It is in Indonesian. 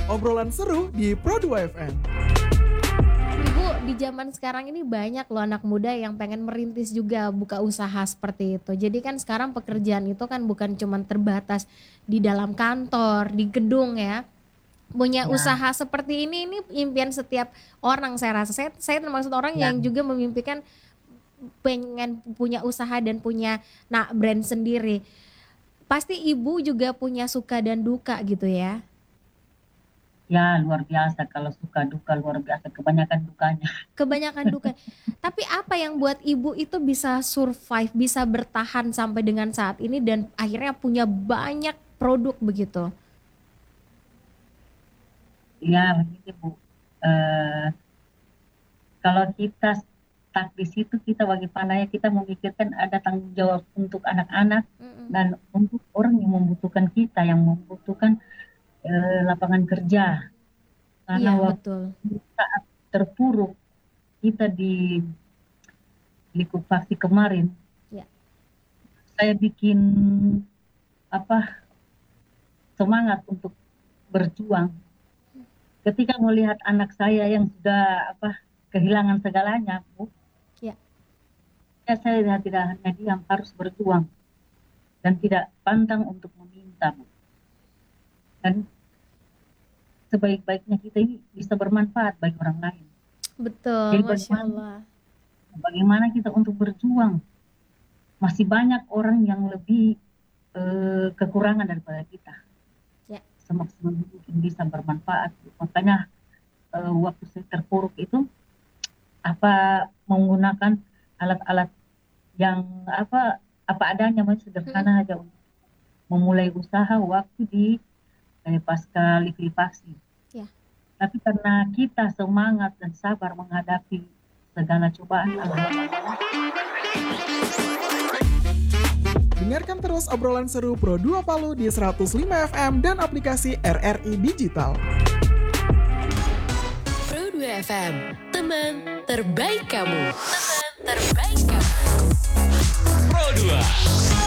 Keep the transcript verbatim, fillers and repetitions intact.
obrolan seru di Pro dua F M. Ibu, di zaman sekarang ini banyak loh anak muda yang pengen merintis juga buka usaha seperti itu. Jadi kan sekarang pekerjaan itu kan bukan cuma terbatas di dalam kantor, di gedung ya. Punya Ya, usaha seperti ini ini impian setiap orang saya rasa. Saya saya termasuk orang ya, yang juga memimpikan pengen punya usaha dan punya nah brand sendiri. Pasti ibu juga punya suka dan duka gitu ya. ya luar biasa kalau suka duka luar biasa kebanyakan dukanya. Kebanyakan duka. Tapi apa yang buat ibu itu bisa survive, bisa bertahan sampai dengan saat ini dan akhirnya punya banyak produk begitu? Ya begitu Bu. Eh, kalau kita stuck di situ kita bagaimana ya kita memikirkan ada tanggung jawab untuk anak-anak Mm-mm. dan untuk orang yang membutuhkan kita yang membutuhkan eh, lapangan kerja. Karena Iya waktu betul. saat terpuruk kita di likuifaksi kemarin, Ya. saya bikin apa semangat untuk berjuang. Ketika melihat anak saya yang sudah apa kehilangan segalanya, Bu, Ya. ya saya tidak hanya diam, harus berjuang dan tidak pantang untuk meminta, Bu. Dan sebaik-baiknya kita ini bisa bermanfaat bagi orang lain. Betul, Jadi Masya bagaimana, Allah. bagaimana kita untuk berjuang? Masih banyak orang yang lebih eh, kekurangan daripada kita. Ya. Semaksimal mungkin bisa bermanfaat. Makanya eh, waktu saya terpuruk itu apa menggunakan alat-alat yang apa apa adanya, masih sederhana aja untuk memulai usaha waktu di eh, pasca likuifaksi. Ya. Tapi karena kita semangat dan sabar menghadapi segala cobaan, alhamdulillah. Dengarkan terus obrolan seru Pro dua Palu di seratus lima F M dan aplikasi R R I Digital. Pro dua F M, teman terbaik kamu. Teman terbaik kamu. Pro dua.